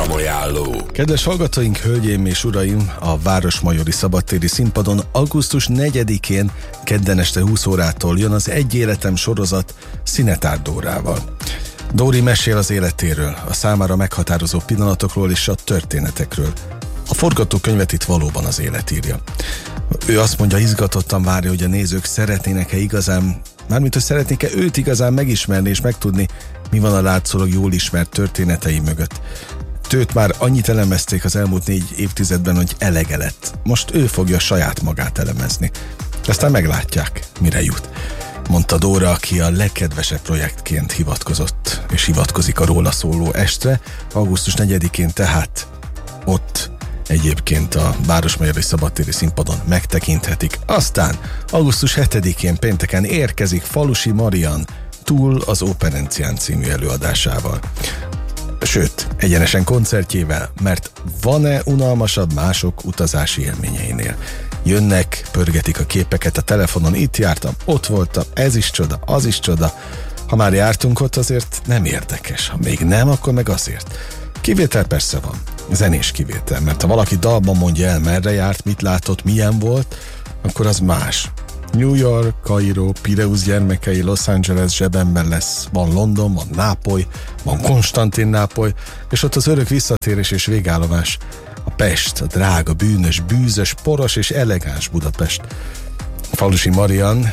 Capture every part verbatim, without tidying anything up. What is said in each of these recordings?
Programajánló. Kedves hallgatóink, hölgyeim és uraim, a Városmajori Szabadtéri Színpadon augusztus negyedikén kedden este húsz órától jön az Egy életem sorozat Szinetár Dórával. Dóri mesél az életéről, a számára meghatározó pillanatokról és a történetekről. A forgatókönyvet itt valóban az élet írja. Ő azt mondja, izgatottan várja, hogy a nézők szeretnének-e igazán, mármint hogy szeretnék-e őt igazán megismerni és megtudni, mi van a látszólag jól ismert történetei mögött. Tőt már annyit elemezték az elmúlt négy évtizedben, hogy elege lett. Most ő fogja saját magát elemezni. Aztán meglátják, mire jut. Mondta Dóra, aki a legkedvesebb projektként hivatkozott, és hivatkozik a róla szóló estre, augusztus negyedikén tehát ott egyébként a Városmajori Szabadtéri Színpadon megtekinthetik. Aztán augusztus hetedikén pénteken érkezik Falusi Marian Túl az Operencián című előadásával. Sőt, egyenesen koncertjével, mert van-e unalmasabb mások utazási élményeinél? Jönnek, pörgetik a képeket a telefonon, itt jártam, ott voltam, ez is csoda, az is csoda. Ha már jártunk ott, azért nem érdekes, ha még nem, akkor meg azért. Kivétel persze van, zenés kivétel, mert ha valaki dalban mondja el, merre járt, mit látott, milyen volt, akkor az más. New York, Kairó, Pireus gyermekei, Los Angeles zsebemben lesz, van London, van Nápoly, van Konstantinápoly, és ott az örök visszatérés és végállomás a Pest, a drága, bűnös, bűzös, poros és elegáns Budapest. Falusi Marian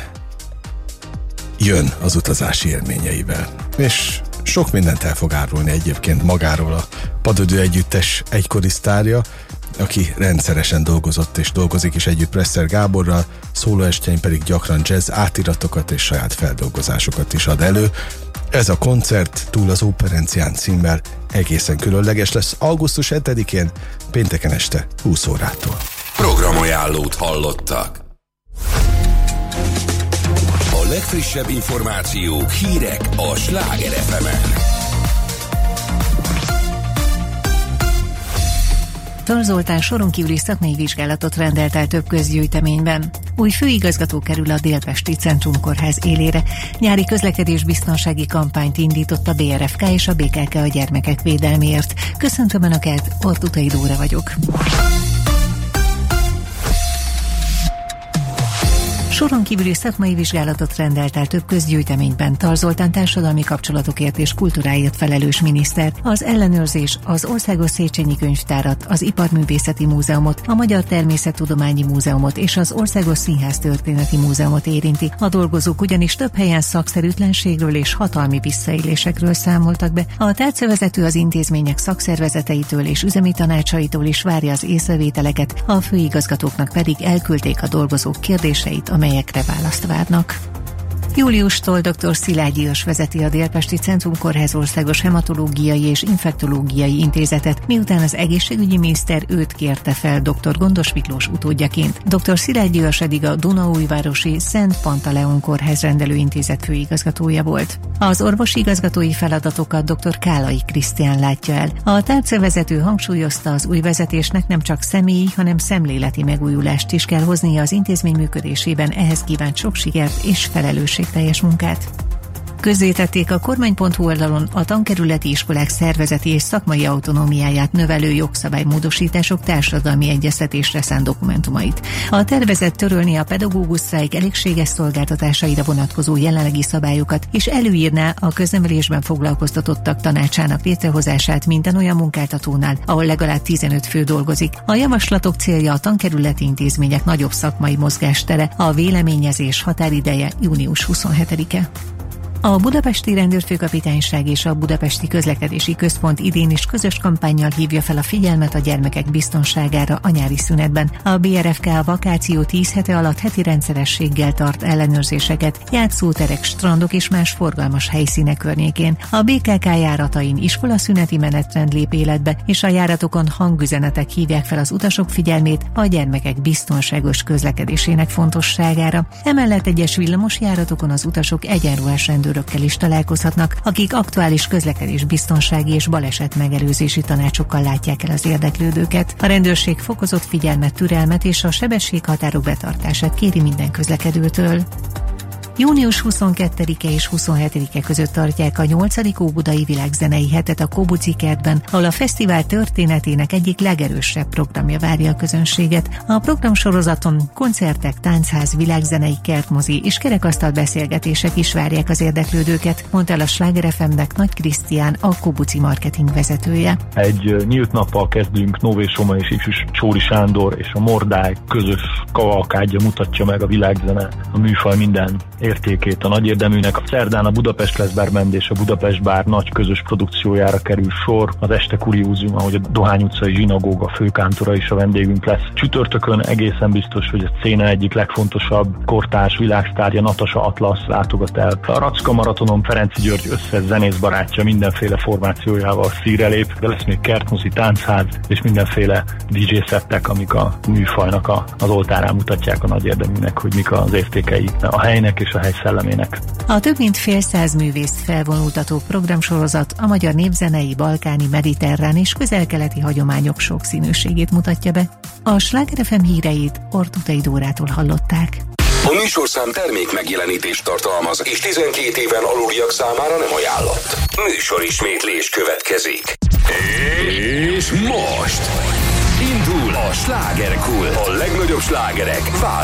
jön az utazási élményeivel, és sok mindent el fog árulni egyébként magáról a Padödő Együttes egykori sztárja, aki rendszeresen dolgozott és dolgozik is együtt Presser Gáborral, szólóestjein pedig gyakran jazz átiratokat és saját feldolgozásokat is ad elő. Ez a koncert Túl az Operencián címmel egészen különleges lesz augusztus hetedikén, pénteken este húsz órától. Programajánlót hallottak. A legfrissebb információk, hírek a Sláger ef emen. Tor Zoltán soron kívüli szakmai vizsgálatot rendelt el több közgyűjteményben. Új főigazgató kerül a Délpesti Centrumkórház élére. Nyári közlekedésbiztonsági kampányt indított a bé er ef ká és a bé ká ká a gyermekek védelméért. Köszöntöm Önöket, Ortutai Dóra vagyok. Soron kívüli szakmai vizsgálatot rendelt el több közgyűjteményben Tor Zoltán társadalmi kapcsolatokért és kultúráért felelős miniszter. Az ellenőrzés az Országos Széchenyi Könyvtárat, az Iparművészeti Múzeumot, a Magyar Természettudományi Múzeumot és az Országos Színháztörténeti Múzeumot érinti. A dolgozók ugyanis több helyen szakszerűtlenségről és hatalmi visszaélésekről számoltak be. A tárcavezető az intézmények szakszervezeteitől és üzemi tanácsaitól is várja az észrevételeket, a főigazgatóknak pedig elküldték a dolgozók kérdéseit, amelyekre választ várnak. Júliustól dr. Szilágyi Ős vezeti a Délpesti Centrumkórház Országos Hematológiai és Infektológiai Intézetet, miután az egészségügyi miniszter őt kérte fel dr. Gondos Miklós utódjaként. dr. Szilágyi Ős eddig a Dunaújvárosi Szent Pantaleon Kórház rendelőintézet főigazgatója volt. Az orvosi igazgatói feladatokat dr. Kálai Krisztián látja el. A tárcavezető hangsúlyozta, az új vezetésnek nem csak személyi, hanem szemléleti megújulást is kell hoznia az intézmény működésében, ehhez kívánt sok sikert és felelősségteljes munkát. Közzétették a kormány pont hu oldalon a tankerületi iskolák szervezeti és szakmai autonómiáját növelő jogszabálymódosítások társadalmi egyeztetésre szánt dokumentumait. A tervezet törölni a pedagóguszáik elégséges szolgáltatásaira vonatkozó jelenlegi szabályokat, és előírná a köznevelésben foglalkoztatottak tanácsának létrehozását minden olyan munkáltatónál, ahol legalább tizenöt fő dolgozik. A javaslatok célja a tankerületi intézmények nagyobb szakmai mozgástere, a véleményezés határideje június huszonhetedike. A Budapesti Rendőrfőkapitányság és a Budapesti Közlekedési Központ idén is közös kampánnyal hívja fel a figyelmet a gyermekek biztonságára a nyári szünetben. A bé er ef ká a vakáció tíz hete alatt heti rendszerességgel tart ellenőrzéseket játszóterek, strandok és más forgalmas helyszínek környékén. A bé ká ká járatain iskolaszüneti menetrend lép életbe, és a járatokon hangüzenetek hívják fel az utasok figyelmét a gyermekek biztonságos közlekedésének fontosságára. Emellett egyes villamos járatokon az utasok egyenruhás rendőr rendőrökkel is találkozhatnak, akik aktuális közlekedés biztonsági és baleset megelőzési tanácsokkal látják el az érdeklődőket. A rendőrség fokozott figyelmet, türelmet és a sebességhatárok betartását kéri minden közlekedőtől. Június huszonkettedike és huszonhetedike között tartják a nyolcadik Óbudai Világzenei Hetet a Kóbuci kertben, ahol a fesztivál történetének egyik legerősebb programja várja a közönséget. A programsorozaton koncertek, táncház, világzenei, kertmozi és kerekasztal beszélgetések is várják az érdeklődőket, mondta el a Sláger ef em-nek Nagy Krisztián, a Kóbuci marketing vezetője. Egy nyílt nappal kezdünk, Nové Soma és ifjú Csóri Sándor és a Mordály közös kavalkádja mutatja meg a világzene, a műfaj minden értékét a nagy érdeműnek. A szerdán a Budapest lesz Band és a Budapest Bár nagy közös produkciójára kerül sor. Az este kuriózum, ahogy a Dohány utcai zsinagóga főkántora is a vendégünk lesz. Csütörtökön egészen biztos, hogy a széna egyik legfontosabb kortárs világsztárja Natasha Atlasz látogat el. A Racka maratonon Ferenci György összes zenész barátja mindenféle formációjával színre lép, de lesz még kertmozi, táncház és mindenféle dé dzsé szettek, amik a műfajnak a, az oltárán mutatják a nagy érdeműnek, hogy mik az értékei a helynek és a hely szellemének. A több mint fél száz művészt felvonultató programsorozat a magyar népzenei, balkáni, mediterrán és közel-keleti hagyományok sokszínűségét mutatja be. A Sláger ef em híreit Ortutai Dórától hallották. A műsorszám termék megjelenítést tartalmaz, és tizenkét éven aluliak számára nem ajánlott. Műsorismétlés következik. És most indul a Slágerkult. A legnagyobb slágerek válogatása.